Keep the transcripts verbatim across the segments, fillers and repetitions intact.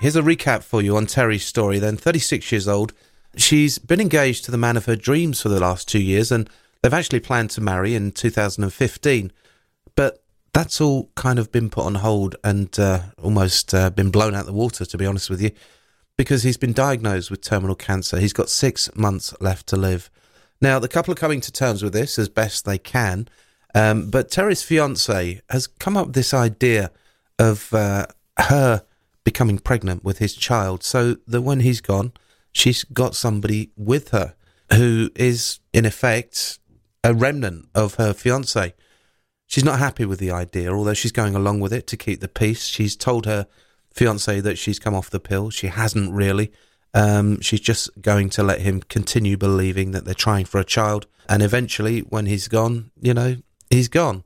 Here's a recap for you on Terry's story then. thirty-six years old. She's been engaged to the man of her dreams for the last two years, and they've actually planned to marry in two thousand fifteen. But that's all kind of been put on hold and uh, almost uh, been blown out the water, to be honest with you, because he's been diagnosed with terminal cancer. He's got six months left to live. Now, the couple are coming to terms with this as best they can, um, but Terry's fiancé has come up with this idea of uh, her becoming pregnant with his child, so that when he's gone, she's got somebody with her who is, in effect, a remnant of her fiancé. She's not happy with the idea, although she's going along with it to keep the peace. She's told her fiancé that she's come off the pill. She hasn't really. Um, she's just going to let him continue believing that they're trying for a child, and eventually, when he's gone, you know, he's gone.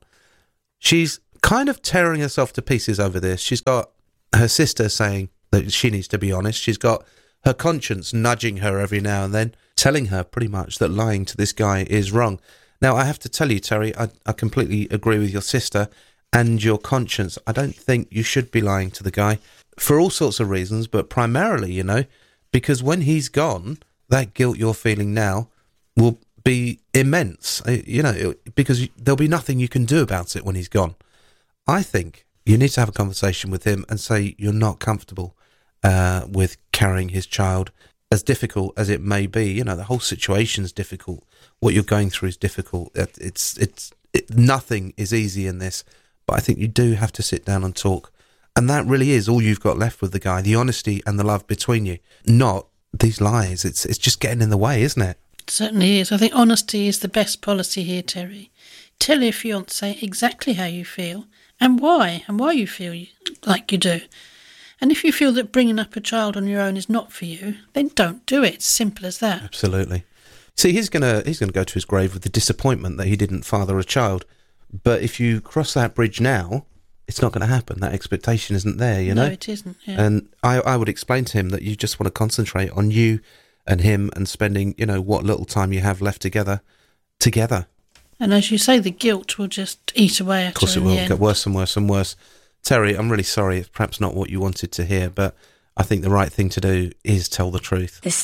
She's kind of tearing herself to pieces over this. She's got her sister saying that she needs to be honest. She's got her conscience nudging her every now and then, telling her pretty much that lying to this guy is wrong. Now, I have to tell you, Terry, I, I completely agree with your sister and your conscience. I don't think you should be lying to the guy for all sorts of reasons, but primarily, you know, because when he's gone, that guilt you're feeling now will be immense, you know, because there'll be nothing you can do about it when he's gone. I think you need to have a conversation with him and say you're not comfortable uh, with carrying his child, as difficult as it may be. You know, the whole situation's difficult. What you're going through is difficult. It, it's it's it, nothing is easy in this, but I think you do have to sit down and talk. And that really is all you've got left with the guy, the honesty and the love between you, not these lies. It's it's just getting in the way, isn't it? It certainly is. I think honesty is the best policy here, Terry. Tell your fiancé exactly how you feel and why, and why you feel you, like you do. And if you feel that bringing up a child on your own is not for you, then don't do it. It's simple as that. Absolutely. See, he's gonna he's gonna go to his grave with the disappointment that he didn't father a child. But if you cross that bridge now, it's not going to happen. That expectation isn't there, you know? No, it isn't, yeah. And I, I would explain to him that you just want to concentrate on you and him and spending, you know, what little time you have left together, together. And as you say, the guilt will just eat away at her. Of course it will. Get worse and worse and worse. Terry, I'm really sorry. It's perhaps not what you wanted to hear, but I think the right thing to do is tell the truth. This